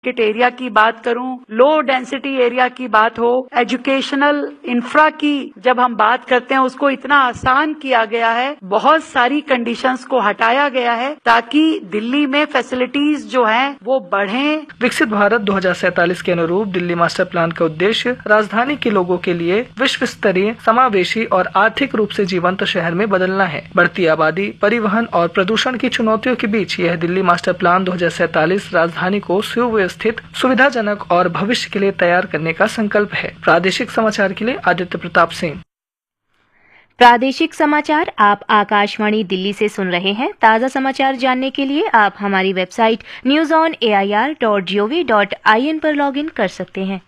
Market area की बात करूं, लो डेंसिटी एरिया की बात हो, एजुकेशनल इंफ्रा की जब हम बात करते हैं उसको इतना आसान किया गया है, बहुत सारी कंडीशंस को हटाया गया है ताकि दिल्ली में फैसिलिटीज जो हैं वो बढ़ें। विकसित भारत 2047 के अनुरूप दिल्ली मास्टर प्लान का उद्देश्य राजधानी के लोगों के लिए विश्व स्तरीय, समावेशी और आर्थिक रूप से जीवंत शहर में बदलना है। बढ़ती आबादी, परिवहन और प्रदूषण की चुनौतियों के बीच यह दिल्ली मास्टर प्लान 2047 राजधानी को सुव्यवस्थित, सुविधाजनक और भविष्य के लिए तैयार करने का संकल्प है। प्रादेशिक समाचार के लिए आदित्य प्रताप सिंह। प्रादेशिक समाचार आप आकाशवाणी दिल्ली से सुन रहे हैं। ताज़ा समाचार जानने के लिए आप हमारी वेबसाइट newsonair.gov.in पर लॉगिन कर सकते हैं।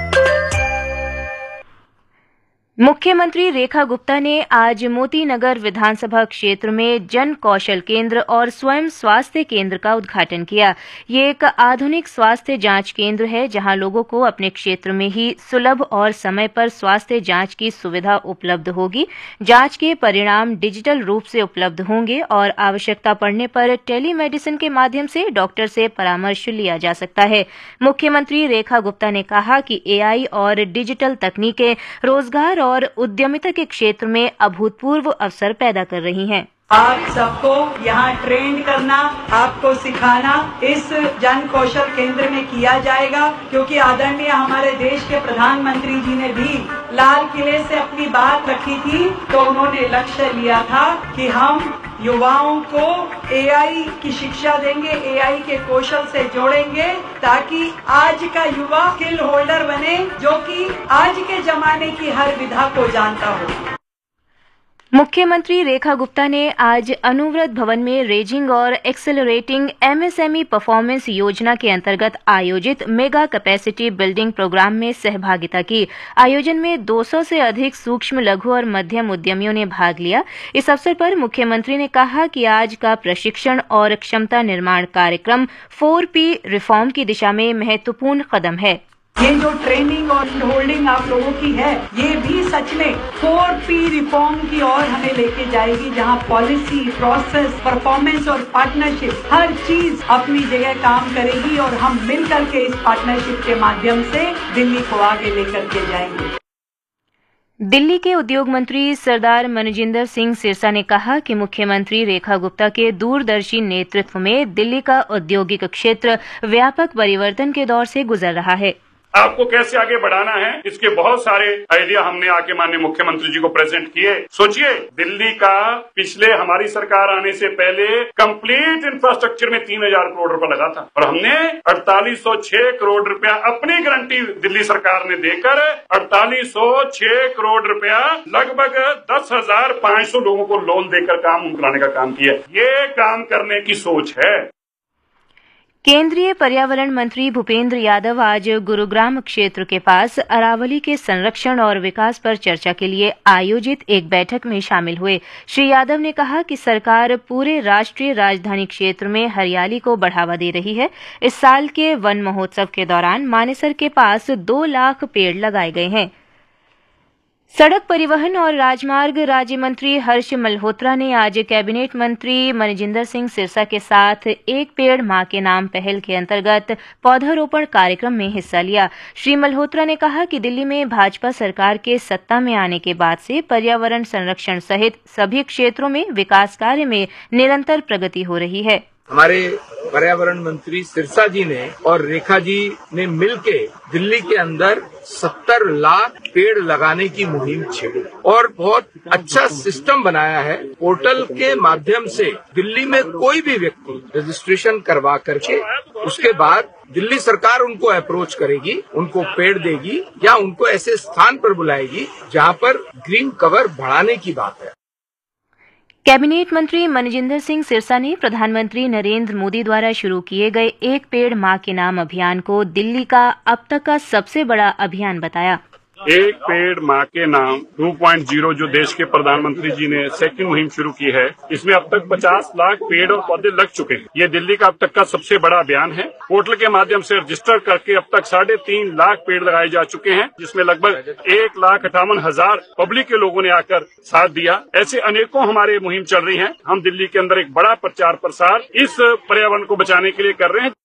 मुख्यमंत्री रेखा गुप्ता ने आज मोती नगर विधानसभा क्षेत्र में जन कौशल केंद्र और स्वयं स्वास्थ्य केंद्र का उद्घाटन किया। ये एक आधुनिक स्वास्थ्य जांच केंद्र है जहां लोगों को अपने क्षेत्र में ही सुलभ और समय पर स्वास्थ्य जांच की सुविधा उपलब्ध होगी। जांच के परिणाम डिजिटल रूप से उपलब्ध होंगे और आवश्यकता पड़ने पर टेलीमेडिसिन के माध्यम से डॉक्टर से परामर्श लिया जा सकता है। मुख्यमंत्री रेखा गुप्ता ने कहा कि एआई और डिजिटल तकनीकें रोजगार और उद्यमिता के क्षेत्र में अभूतपूर्व अवसर पैदा कर रही हैं। आप सबको यहाँ ट्रेन करना, आपको सिखाना इस जन कौशल केंद्र में किया जाएगा, क्योंकि आदरणीय हमारे देश के प्रधानमंत्री जी ने भी लाल किले से अपनी बात रखी थी, तो उन्होंने लक्ष्य लिया था कि हम युवाओं को एआई की शिक्षा देंगे, एआई के कौशल से जोड़ेंगे, ताकि आज का युवा स्किल होल्डर बने, जो कि आज के जमाने की हर विधा को जानता हो। मुख्यमंत्री रेखा गुप्ता ने आज अनुव्रत भवन में रेजिंग और एक्सेलरेटिंग एमएसएमई परफॉर्मेंस योजना के अंतर्गत आयोजित मेगा कैपेसिटी बिल्डिंग प्रोग्राम में सहभागिता की। आयोजन में 200 से अधिक सूक्ष्म, लघु और मध्यम उद्यमियों ने भाग लिया। इस अवसर पर मुख्यमंत्री ने कहा कि आज का प्रशिक्षण और क्षमता निर्माण कार्यक्रम 4P रिफॉर्म की दिशा में महत्वपूर्ण कदम है। ये जो ट्रेनिंग और होल्डिंग आप लोगों की है, ये भी सच में 4P रिफॉर्म की ओर हमें लेके जाएगी, जहां पॉलिसी, प्रोसेस, परफॉर्मेंस और पार्टनरशिप हर चीज अपनी जगह काम करेगी और हम मिलकर के इस पार्टनरशिप के माध्यम से दिल्ली को आगे लेकर के जाएंगे। दिल्ली के उद्योग मंत्री सरदार मनजिंदर सिंह सिरसा ने कहा कि मुख्यमंत्री रेखा गुप्ता के दूरदर्शी नेतृत्व में दिल्ली का औद्योगिक क्षेत्र व्यापक परिवर्तन के दौर से गुजर रहा है। आपको कैसे आगे बढ़ाना है, इसके बहुत सारे आइडिया हमने आके माननीय मुख्यमंत्री जी को प्रेजेंट किए। सोचिए, दिल्ली का पिछले हमारी सरकार आने से पहले कंप्लीट इंफ्रास्ट्रक्चर में 3000 करोड़ रुपया लगा था, और हमने 4806 करोड़ रुपया अपनी गारंटी दिल्ली सरकार ने देकर 4806 करोड़ रुपया लगभग 10,500 लोगों को लोन देकर काम कराने का काम किया। ये काम करने की सोच है। केंद्रीय पर्यावरण मंत्री भूपेंद्र यादव आज गुरुग्राम क्षेत्र के पास अरावली के संरक्षण और विकास पर चर्चा के लिए आयोजित एक बैठक में शामिल हुए। श्री यादव ने कहा कि सरकार पूरे राष्ट्रीय राजधानी क्षेत्र में हरियाली को बढ़ावा दे रही है। इस साल के वन महोत्सव के दौरान मानेसर के पास 2 लाख पेड़ लगाए गए हैं। सड़क परिवहन और राजमार्ग राज्य मंत्री हर्ष मल्होत्रा ने आज कैबिनेट मंत्री मनजिंदर सिंह सिरसा के साथ एक पेड़ मां के नाम पहल के अंतर्गत पौधारोपण कार्यक्रम में हिस्सा लिया। श्री मल्होत्रा ने कहा कि दिल्ली में भाजपा सरकार के सत्ता में आने के बाद से पर्यावरण संरक्षण सहित सभी क्षेत्रों में विकास कार्य में निरंतर प्रगति हो रही है। हमारे पर्यावरण मंत्री सिरसा जी ने और रेखा जी ने मिलके दिल्ली के अंदर 70 लाख पेड़ लगाने की मुहिम छेड़ी और बहुत अच्छा सिस्टम बनाया है। पोर्टल के माध्यम से दिल्ली में कोई भी व्यक्ति रजिस्ट्रेशन करवा करके उसके बाद दिल्ली सरकार उनको अप्रोच करेगी, उनको पेड़ देगी या उनको ऐसे स्थान पर बुलाएगी जहां पर ग्रीन कवर बढ़ाने की बात है। कैबिनेट मंत्री मनजिंदर सिंह सिरसा ने प्रधानमंत्री नरेंद्र मोदी द्वारा शुरू किए गए एक पेड़ मां के नाम अभियान को दिल्ली का अब तक का सबसे बड़ा अभियान बताया। एक पेड़ माँ के नाम 2.0 जो देश के प्रधानमंत्री जी ने सेकंड मुहिम शुरू की है, इसमें अब तक 50 लाख पेड़ और पौधे लग चुके हैं। ये दिल्ली का अब तक का सबसे बड़ा अभियान है। पोर्टल के माध्यम से रजिस्टर करके अब तक 3.5 लाख पेड़ लगाए जा चुके हैं, जिसमें लगभग 1,58,000 पब्लिक के लोगों ने आकर साथ दिया। ऐसे अनेकों हमारे मुहिम चल रही है। हम दिल्ली के अंदर एक बड़ा प्रचार प्रसार इस पर्यावरण को बचाने के लिए कर रहे हैं।